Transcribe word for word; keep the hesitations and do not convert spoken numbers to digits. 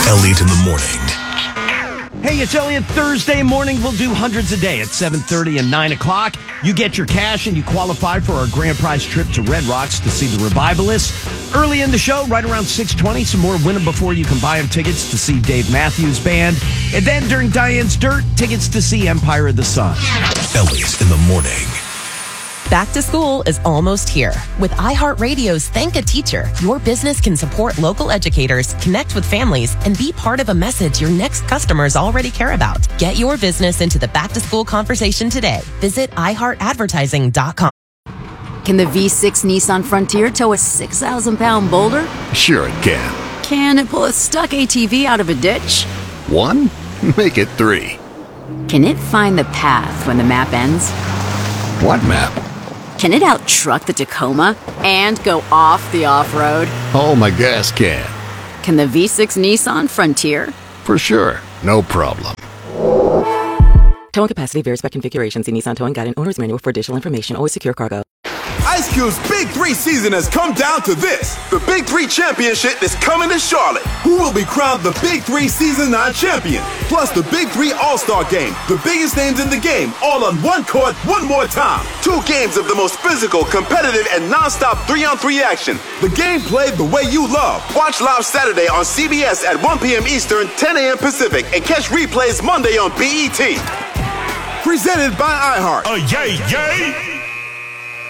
Elliott in the morning. Hey, it's Elliott. Thursday morning, we'll do hundreds a day at seven thirty and nine o'clock. You get your cash and you qualify for our grand prize trip to Red Rocks to see the Revivalists. Early in the show, right around six twenty, some more Win 'em Before You Can Buy 'em tickets to see Dave Matthews Band. And then during Diane's Dirt, tickets to see Empire of the Sun. Elliott in the morning. Back to school is almost here. With iHeartRadio's Thank a Teacher, your business can support local educators, connect with families, and be part of a message your next customers already care about. Get your business into the back-to-school conversation today. Visit i heart advertising dot com. Can the V six Nissan Frontier tow a six thousand pound boulder? Sure it can. Can it pull a stuck A T V out of a ditch? One? Make it three. Can it find the path when the map ends? What map? Can it out-truck the Tacoma and go off the off-road? Oh, my gas can. Can the V six Nissan Frontier? For sure. No problem. Towing capacity varies by configuration. See Nissan Towing Guide and Owner's Manual for additional information. Always secure cargo. Ice Cube's Big Three season has come down to this. The Big Three Championship is coming to Charlotte. Who will be crowned the Big Three Season nine champion? Plus the Big Three All-Star Game. The biggest names in the game, all on one court, one more time. Two games of the most physical, competitive, and non-stop three-on-three action. The game played the way you love. Watch live Saturday on C B S at one p.m. Eastern, ten a.m. Pacific, and catch replays Monday on B E T. Presented by iHeart. Oh, yay, yay!